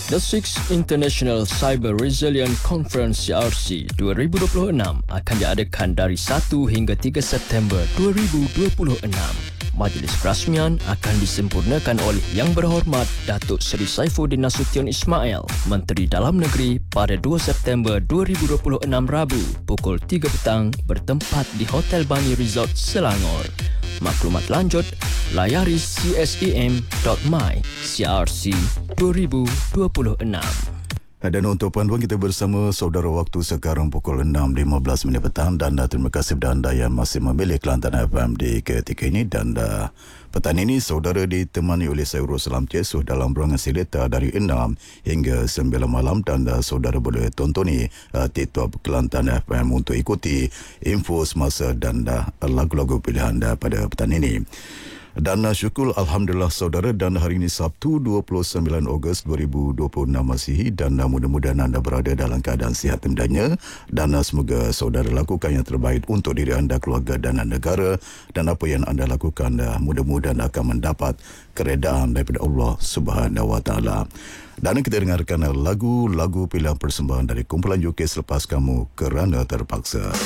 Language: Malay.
The Sixth International Cyber Resilient Conference CRC 2026 akan diadakan dari 1 hingga 3 September 2026. Majlis perasmian akan disempurnakan oleh Yang Berhormat Datuk Seri Saifuddin Nasution Ismail, Menteri Dalam Negeri pada 2 September 2026 Rabu pukul 3 petang bertempat di Hotel Bani Resort Selangor. Maklumat lanjut, layari csem.my CRC 2026. Dan untuk panduan kita bersama saudara waktu sekarang pukul 6.15 petang dan terima kasih kepada anda yang masih memilih Kelantan FM di ketika ini dan petang ini saudara ditemani oleh saya Ruslan Cesuh dalam berangan silita dari 6 hingga 9 malam dan saudara boleh tontoni TikTok Kelantan FM untuk ikuti info semasa dan lagu-lagu pilihan pada petang ini. Dan syukur Alhamdulillah saudara, dan hari ini Sabtu 29 Ogos 2026 Masihi dan mudah-mudahan anda berada dalam keadaan sihat tendanya dan semoga saudara lakukan yang terbaik untuk diri anda, keluarga dan negara, dan apa yang anda lakukan mudah-mudahan akan mendapat keredaan daripada Allah Subhanahu Wa Taala. Dan kita dengarkan lagu-lagu pilihan persembahan dari kumpulan UK Selepas Kamu Kerana Terpaksa.